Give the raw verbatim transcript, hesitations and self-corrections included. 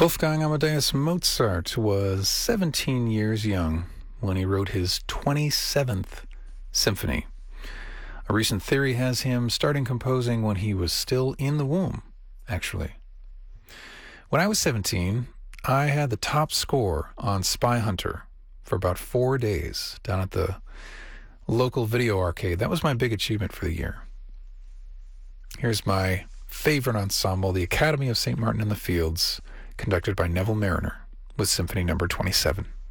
Wolfgang Amadeus Mozart was seventeen years young when he wrote his twenty-seventh symphony. A recent theory has him starting composing when he was still in the womb, actually. When I was seventeen, I had the top score on Spy Hunter for about four days down at the local video arcade. That was my big achievement for the year. Here's my favorite ensemble, the Academy of Saint Martin in the Fields, conducted by Neville Marriner, with Symphony Number twenty-seven.